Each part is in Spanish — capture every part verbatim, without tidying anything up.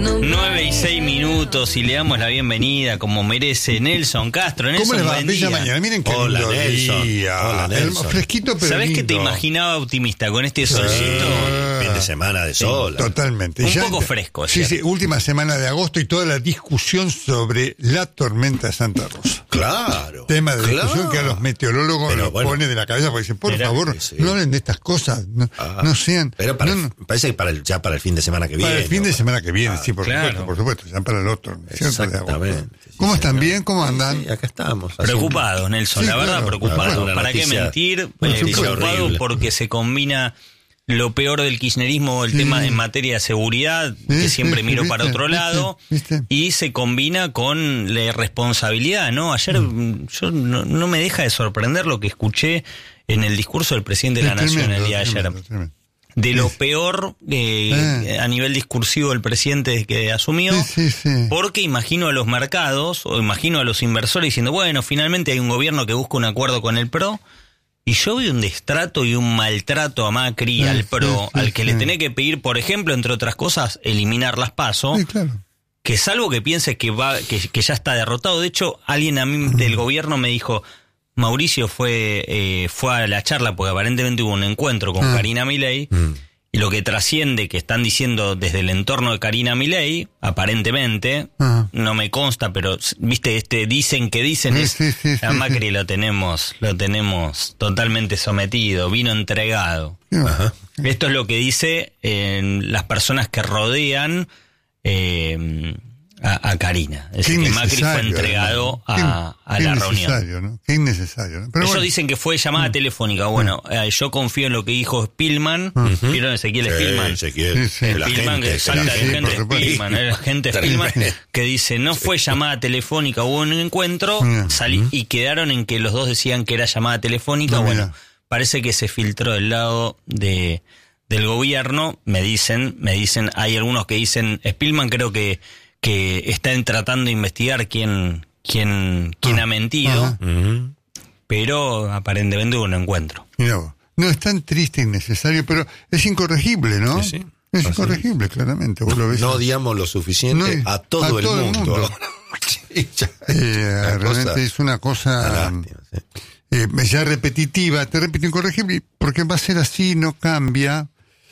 nueve y seis minutos y le damos la bienvenida como merece Nelson Castro. Nelson, ¿cómo les va? buen Bella día. mañana, miren qué Hola, lindo Nelson. día. Hola, Nelson. El fresquito pero ¿Sabés lindo. que te imaginaba optimista con este solcito? Ah. Fin de semana de sol. Totalmente. Un Ya poco ent- fresco, Sí, ¿cierto? sí, última semana de agosto y toda la discusión sobre la tormenta de Santa Rosa. Claro. Tema de claro. discusión que a los meteorólogos Pero los bueno. pone de la cabeza porque dicen, por Mirá, favor, sí. no hablen de estas cosas, no, Ah. no sean... Pero para no, el- no. parece que para el, ya para el fin de semana que viene. Para el fin de semana que viene, Ah, sí, por claro. supuesto, por supuesto, ya para el otro, ¿cierto? De agosto. Exactamente. Sí, ¿Cómo sí, están? señor. ¿Bien? ¿Cómo andan? Sí, acá estamos. Preocupados, Nelson, Sí, la verdad, claro, preocupados. claro, una ¿Para qué noticia- mentir? una Eh, noticia preocupados horrible. porque se combina lo peor del kirchnerismo, el Sí. tema en materia de seguridad, Sí, que sí, siempre sí, miro viste, para otro viste, lado, viste. y se combina con la irresponsabilidad, ¿no? Ayer mm, yo no, no me deja de sorprender lo que escuché en el discurso del presidente de la Es Nación tremendo, el día de ayer. tremendo, tremendo. De lo Sí. peor eh, Eh. a nivel discursivo del presidente desde que asumió, Sí, sí, sí. porque imagino a los mercados o imagino a los inversores diciendo, bueno, finalmente hay un gobierno que busca un acuerdo con el P R O, y yo veo un destrato y un maltrato a Macri, Sí, al sí, P R O, sí, al que sí. le tenés que pedir, por ejemplo, entre otras cosas, eliminar las PASO, Sí, claro. que salvo que pienses que va que, que ya está derrotado. De hecho, alguien a mí del gobierno me dijo, Mauricio fue eh, fue a la charla porque aparentemente hubo un encuentro con Ah. Karina Milei, Mm. y lo que trasciende, que están diciendo desde el entorno de Karina Milei, aparentemente, Ajá. no me consta, pero viste, este dicen que dicen Sí, es, sí, sí, a sí, Macri lo tenemos, lo tenemos totalmente sometido, vino entregado. Sí, Ajá. Esto es lo que dice eh, las personas que rodean eh, a, a Karina. Es Qué decir, que Macri fue innecesario, entregado además. a, a Qué la reunión. innecesario, ¿no? Qué innecesario, ¿no? Pero Ellos bueno, dicen que fue llamada telefónica. Bueno, eh, yo confío en lo que dijo Spillman. ¿Vieron Ezequiel Sí, Spillman? Ezequiel. Sí, sí. El Spillman, agente, que el salta el sí, agente por supuesto. Spillman, el agente Spillman, que dice, no fue llamada telefónica, hubo un encuentro, Mira. salí, y quedaron en que los dos decían que era llamada telefónica. No, Bueno, mira. parece que se filtró del lado de del gobierno, me dicen, me dicen, hay algunos que dicen, Spillman creo que, que están tratando de investigar quién, quién, quién Ah, ha mentido, ajá. Ujú. pero aparentemente hubo un encuentro. mirá vos. No es tan triste y innecesario, pero es incorregible, ¿no? Sí, sí. Es Así. incorregible, claramente. Vos lo ves. No odiamos lo suficiente No, y- a todo a el todo el mundo. mundo. Sí, ya. Eh, Una realmente cosa- es una cosa una lástima, sí. eh, ya repetitiva, te repito, incorregible, porque va a ser así, no cambia.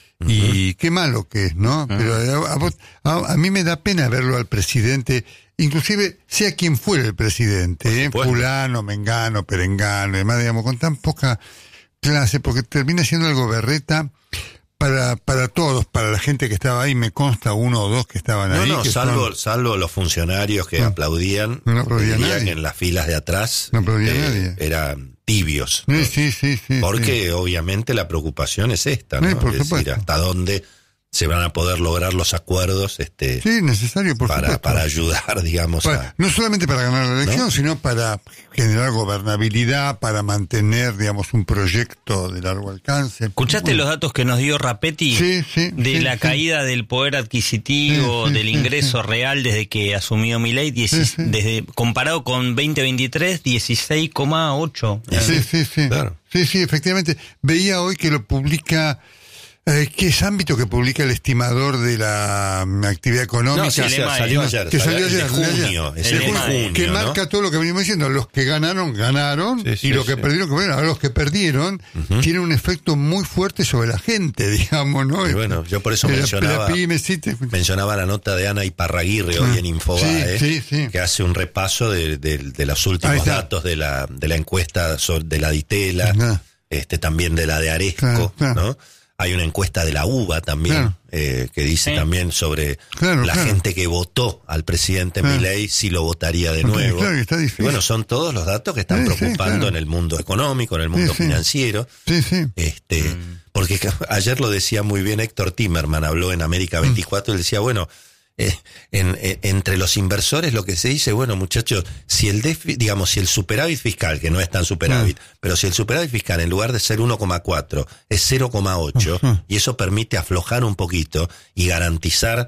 Y qué malo que es, ¿no? Pero a, a vos- a- a mí me da pena verlo al presidente, inclusive sea quien fuera el presidente, ¿eh? supuesto. fulano, mengano, perengano, además, digamos, con tan poca clase, porque termina siendo algo berreta para para todos, para la gente que estaba ahí, me consta uno o dos que estaban No, ahí. no, que salvo, son- salvo los funcionarios que No. aplaudían, No aplaudía diría nadie. que en las filas de atrás No aplaudía eh, nadie. eran tibios. Sí, sí, sí, sí, Porque sí. obviamente la preocupación es esta, ¿no? Sí, por es decir, supuesto. hasta dónde se van a poder lograr los acuerdos este Sí, necesario, por para, supuesto. para ayudar, digamos, Para- a... no solamente para ganar la elección, ¿No? sino para generar gobernabilidad, para mantener, digamos, un proyecto de largo alcance. ¿Escuchaste Bueno, los datos que nos dio Rapetti? Sí, sí, De sí, la sí. caída del poder adquisitivo, Sí, sí, del sí, ingreso sí. real desde que asumió Milei, dieci- Sí, sí. desde comparado con veinte veintitrés, dieciséis coma ocho. Sí, sí, sí. Claro. Sí, sí, efectivamente. Veía hoy que lo publica, eh, ¿qué es ámbito que publica el estimador de la mm, actividad económica? No, sí, el salió, EMAE, salió ¿no? ayer, Que salió salió el de ayer, salió ayer. junio, es El el de EMAE. junio, que ¿no? marca todo lo que venimos diciendo, los que ganaron, ganaron, Sí, sí, y los que sí. perdieron, que perdieron. Ahora los que perdieron tienen un efecto muy fuerte sobre la gente, digamos, ¿no? Y bueno, yo por eso Que la- mencionaba- la pyme, sí, te- Mencionaba la nota de Ana Iparraguirre hoy Ah, en Infobae, sí, sí, sí. que hace un repaso de, de- de los Ahí últimos está. datos de la, de la encuesta sobre- de la Ditela, Ajá. este también de la de Aresco, Claro, claro. ¿no? Hay una encuesta de la UBA también, Claro. eh, que dice Sí. también sobre Claro, la claro. gente que votó al presidente Claro. Milei, si lo votaría de Porque, nuevo. claro, está Y difícil. bueno, son todos los datos que están Sí, sí, preocupando claro. en el mundo económico, en el mundo Sí, sí. financiero. Sí, sí. Este, porque ca- ayer lo decía muy bien Héctor Timerman, habló en América veinticuatro, y decía, bueno, eh, en, en- entre los inversores lo que se dice, bueno, muchachos, si el déficit, digamos, si el superávit fiscal, que no es tan superávit, pero si el superávit fiscal en lugar de ser uno coma cuatro es cero coma ocho, Ujú. y eso permite aflojar un poquito y garantizar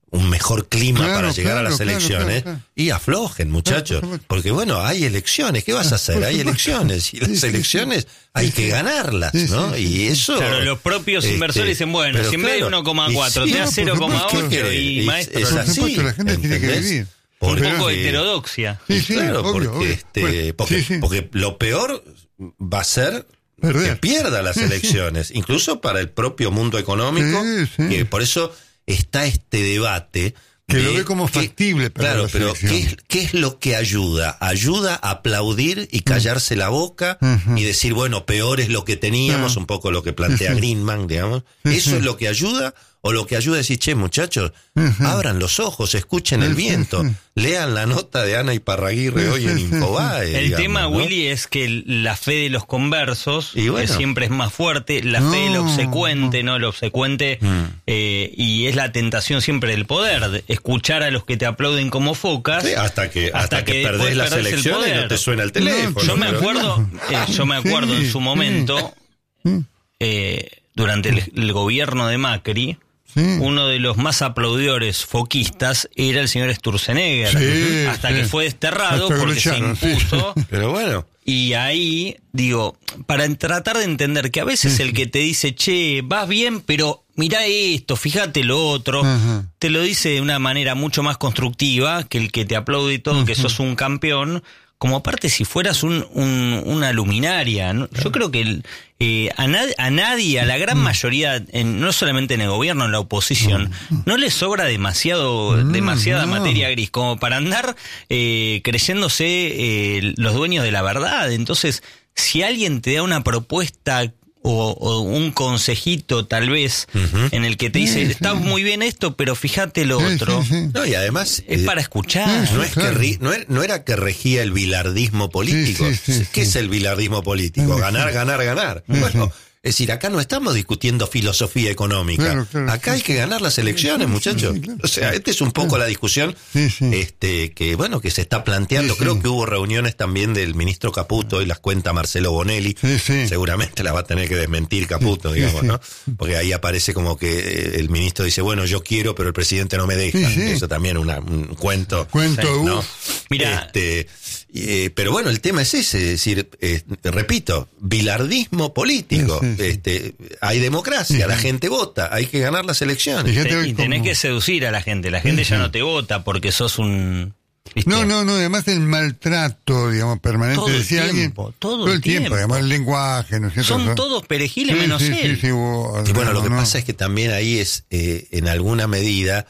un mejor clima claro, para llegar claro, a las claro, elecciones, claro, claro. y aflojen, muchachos, Claro, porque bueno, hay elecciones, ¿qué vas a hacer? Hay elecciones, y las Sí, sí, elecciones sí. hay Sí, que sí. ganarlas, Sí, ¿no? sí, Y sí. eso... Claro, los propios este, inversores dicen, bueno, pero si en vez de claro, uno coma y cuatro sí, te da no, por cero coma supuesto. ocho y Es- maestro... es Por así, supuesto, la gente tiene que ¿entendés? vivir. un Porque- poco de heterodoxia. Sí, sí, claro, obvio, porque, obvio. este, Bueno, porque, sí, sí. porque lo peor va a ser Perder. que pierda las Sí, sí. elecciones, incluso para el propio mundo económico, Sí, sí. que por eso está este debate. Que de lo ve como que- factible para Claro, las pero ¿qué elecciones. es, ¿qué es lo que ayuda? Ayuda a aplaudir y callarse la boca Ujú. y decir, bueno, peor es lo que teníamos, Sí. un poco lo que plantea Sí, sí. Greenman, digamos. Sí, ¿Eso sí. es lo que ayuda? ¿O lo que ayuda es decir, che, muchachos, Ujú. abran los ojos, escuchen el Sí, sí, viento, sí. lean la nota de Ana Iparraguirre Sí, hoy sí, en sí, Infobae? El digamos, tema, ¿no? Willy, es que la fe de los conversos Y bueno. que siempre es más fuerte, la fe del No, obsecuente, ¿no? El obsecuente, Mm. eh, y es la tentación siempre del poder, de escuchar a los que te aplauden como focas. Sí, hasta que, hasta hasta que, que perdés después las perdés el elecciones y no poder. te suena el teléfono. Yo me pero- acuerdo, eh, yo me acuerdo Sí, en su sí. momento, Sí, eh, durante el, el gobierno de Macri, sí. uno de los más aplaudidores foquistas era el señor Sturzenegger, Sí, hasta sí. que fue desterrado Hasta que lo porque se echaron, sí. impuso. Pero bueno, Y ahí, digo, para tratar de entender que a veces el que te dice, che, vas bien, pero mirá esto, fíjate lo otro, Ajá. te lo dice de una manera mucho más constructiva que el que te aplaude y todo, que sos un campeón, como aparte si fueras un, un- una luminaria. ¿no? Yo creo que el, eh, a, nad- a nadie, a la gran mayoría, en- no solamente en el gobierno, en la oposición, no les sobra demasiado demasiada no. materia gris como para andar eh, creyéndose eh, los dueños de la verdad. Entonces, si alguien te da una propuesta o, o un consejito tal vez en el que te dice, Sí, sí. está muy bien esto, pero fíjate lo Sí, otro, sí, sí. no, y además es eh, para escuchar. no es que Claro. ri- no, er- no era que regía el bilardismo político. Sí, sí, sí, ¿Qué sí. es el bilardismo político? Sí, Ganar, sí. ganar, ganar. Bueno, es decir, acá no estamos discutiendo filosofía económica. Claro, claro, acá sí. hay que ganar las elecciones, Sí, sí, muchachos. sí, claro. O sea, esta es un poco la discusión Sí, sí. este que bueno que se está planteando. Sí, sí. Creo que hubo reuniones también del ministro Caputo y las cuenta Marcelo Bonelli. Sí, sí. Seguramente la va a tener que desmentir Caputo, Sí, digamos, sí. ¿no? Porque ahí aparece como que eh, el ministro dice, bueno, yo quiero, pero el presidente no me deja. Sí, sí. Eso también es una- un cuento. Cuento, Sí, ¿no? uf. Mira. Este, eh, pero bueno, el tema es ese, es decir, eh, repito, bilardismo político. Sí, sí, sí. Este, hay democracia, la gente vota, hay que ganar las elecciones. Fíjate Te- hoy y tenés cómo- que seducir a la gente. La gente ya no te vota porque sos un... ¿viste? No, no, no, además del maltrato, digamos, permanente. Todo el decía tiempo, alguien, todo el el tiempo, tiempo. además el lenguaje, ¿no es cierto? Son Son- todos perejiles Sí, menos sí, él. sí, sí, hubo- Y bueno, lo que no, pasa es que también ahí es, eh, en alguna medida,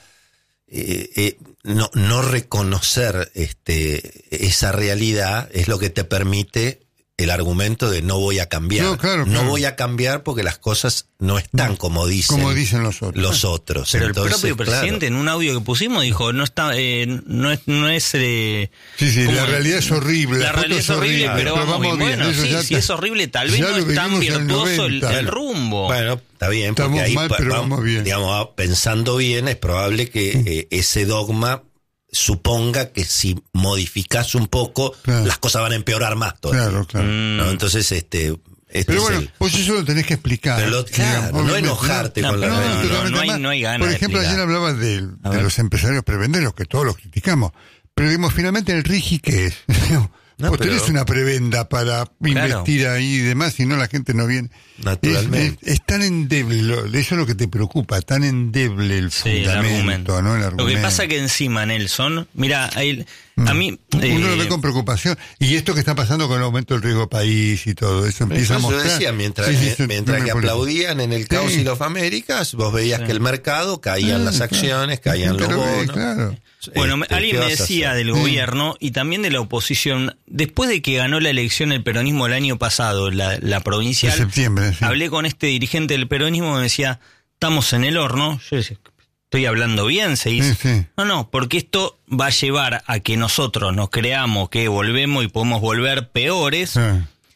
eh, eh, no, no reconocer este, esa realidad es lo que te permite el argumento de no voy a cambiar. No, claro, No claro. voy a cambiar porque las cosas no están como dicen, como dicen los otros. los otros. Pero Entonces, el propio presidente claro. en un audio que pusimos dijo, no está, eh, no es, no es eh, Sí, sí, ¿cómo la es? realidad es horrible. La foto realidad es horrible, pero, vamos bien. Bueno, eso sí, ya si está- es horrible, tal vez ya no lo es tan vivimos en el virtuoso el, noventa. el rumbo. Bueno, está bien, porque Estamos ahí mal, pa- pero va- vamos bien. digamos, va pensando bien, es probable que eh, ese dogma suponga que si modificas un poco, Claro. las cosas van a empeorar más todavía. Claro, claro. Mm. ¿no? Entonces, este, este Pero es bueno, el- vos eso lo tenés que explicar. Pero lo- claro, digamos, no obviamente, enojarte con la no, realidad. totalmente. No, no hay- Además, no hay ganas Por de ejemplo, explicar. ayer hablaba de, A de ver. los empresarios prebenderos, que todos los criticamos. Pero digamos, finalmente el RIGI, ¿qué es? No, Vos pero- tenés una prebenda para investir ahí y demás, si no la gente no viene. Naturalmente. Es, es- es tan endeble, lo- eso es lo que te preocupa, tan endeble el Sí, el fundamento, argumento. ¿no? El Lo argumento. que pasa que encima, Nelson, mira, ahí- a mí... Uno lo eh, ve con preocupación. Y esto que está pasando con el aumento del riesgo país y todo eso empieza a Eso yo mostrar. decía, mientras, Sí, sí, eh, sí, mientras no que me molesta. aplaudían en el caos Sí. y los Américas, vos veías Sí. que el mercado caían Sí, las claro. acciones, caían los Pero, eh, bonos. claro. Bueno, Este, alguien ¿qué me vas a decía hacer? del Sí. gobierno y también de la oposición, después de que ganó la elección el peronismo el año pasado, la, la De provincial, septiembre. Sí. hablé con este dirigente del peronismo y me decía, estamos en el horno. Yo decía, estoy hablando bien, se dice. Sí, sí. No, no, porque esto va a llevar a que nosotros nos creamos que volvemos y podemos volver peores. Sí.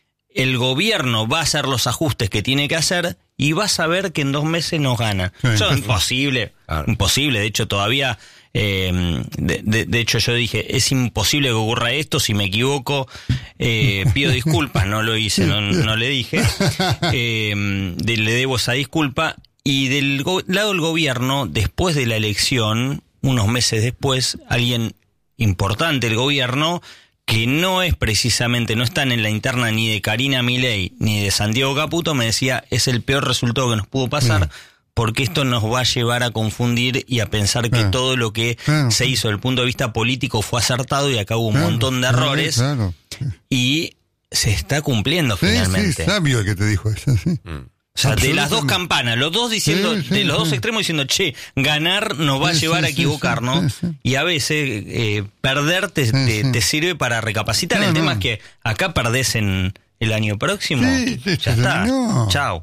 El gobierno va a hacer los ajustes que tiene que hacer y va a saber que en dos meses nos gana. Sí, Eso sí. es imposible, Claro. imposible. De hecho, todavía, eh, de, de- de hecho yo dije, es imposible que ocurra esto, si me equivoco, eh, pido disculpas, no lo hice, no, no le dije, eh, de- le debo esa disculpa. Y del go- lado del gobierno, después de la elección, unos meses después, alguien importante del gobierno, que no es precisamente, no están en la interna ni de Karina Milei ni de Santiago Caputo, me decía, es el peor resultado que nos pudo pasar, mm. porque esto nos va a llevar a confundir y a pensar que ah, todo lo que claro. se hizo desde el punto de vista político fue acertado y acá hubo un claro, montón de errores claro, claro. y se está cumpliendo sí, finalmente. Sí, sabio el que te dijo eso, sí. Mm. O sea, de las dos campanas, los dos diciendo, sí, sí, de los sí. dos extremos diciendo, che, ganar nos va sí, a llevar sí, a equivocarnos, sí, sí. y a veces eh, perder te, sí, te, sí. te sirve para recapacitar. No, el no. tema es que acá perdés en el año próximo, sí, sí, ya está, chao.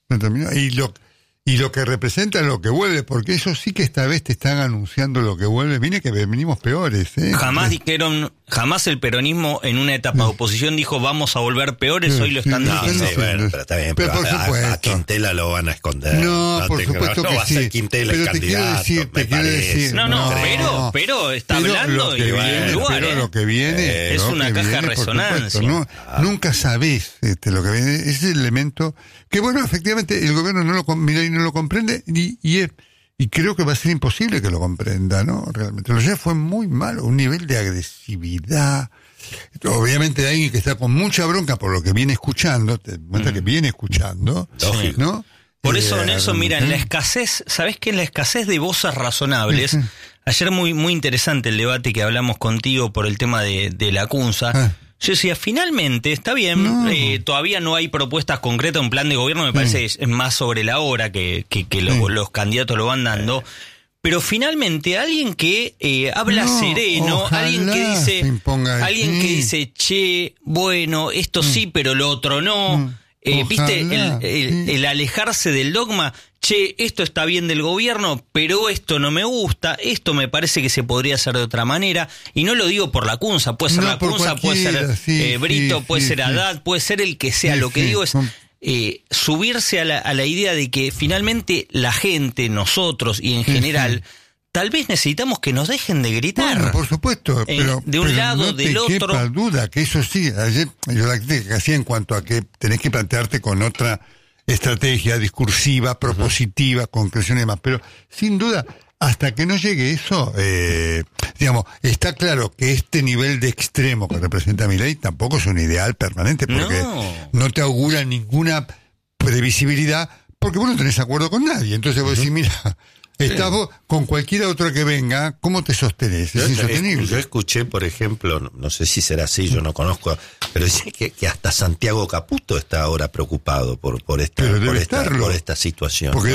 Y lo, y lo que representa lo que vuelve, porque eso sí que esta vez te están anunciando lo que vuelve, viene que venimos peores. ¿eh? Jamás dijeron, jamás el peronismo en una etapa de oposición dijo vamos a volver peores, sí, hoy lo están sí, diciendo. No, sí, bueno, pero está bien, pero, pero por a, supuesto. A Quintela lo van a esconder. No, no por te, supuesto no, que no va sí. a ser Quintela pero el te quiero candidato, decir, te quiero decir. No, no, no, pero, pero está pero hablando lo que y viene, lugar, pero ¿eh? lo que viene eh, es una caja de resonancia. No, ah. Nunca sabés este, lo que viene. Ese es el elemento que, bueno, efectivamente, el gobierno no lo, Milei no lo comprende y, y, es, y creo que va a ser imposible que lo comprenda, ¿no? Realmente. Lo ya fue muy malo, un nivel de agresividad. Obviamente de alguien que está con mucha bronca por lo que viene escuchando, te muestra mm. que viene escuchando, sí. ¿no? Por eso, eh, Nelson, mira, en la escasez, ¿sabés qué? En la escasez de voces razonables, sí, sí. ayer muy muy interesante el debate que hablamos contigo por el tema de, de la Cunza. Ah. Yo decía, finalmente, está bien, no. eh, todavía no hay propuestas concretas, un plan de gobierno me sí. parece que es más sobre la hora que, que, que sí. los, los candidatos lo van dando. Eh. Pero finalmente alguien que eh, habla no, sereno, alguien que dice, alguien que dice, che, bueno, esto mm. sí, pero lo otro no. Mm. Eh, ¿Viste? El, el, sí. el alejarse del dogma, che, esto está bien del gobierno, pero esto no me gusta, esto me parece que se podría hacer de otra manera. Y no lo digo por la Cunza, puede ser no, la Cunza, puede ser sí, eh, Brito, sí, puede sí, ser Haddad, sí. puede ser el que sea. Sí, lo que sí. digo es eh, subirse a la, a la idea de que finalmente la gente, nosotros y en sí, general... Sí. Tal vez necesitamos que nos dejen de gritar. Bueno, por supuesto, eh, pero de un pero lado, no del te otro. Quepa duda que eso sí, ayer yo la que hacía en cuanto a que tenés que plantearte con otra estrategia discursiva, propositiva, uh-huh. concreción y demás, pero sin duda, hasta que no llegue eso, eh, digamos, está claro que este nivel de extremo que representa Milei tampoco es un ideal permanente, porque no, no te augura ninguna previsibilidad, porque vos no tenés acuerdo con nadie, entonces vos uh-huh. decís, mira... Estás vos, con cualquiera otro que venga, ¿cómo te sostenés? Yo, es insostenible. Yo escuché, por ejemplo, no, no sé si será así, yo no conozco, pero dice que, que hasta Santiago Caputo está ahora preocupado por, por, esta, por, esta, por esta situación. Porque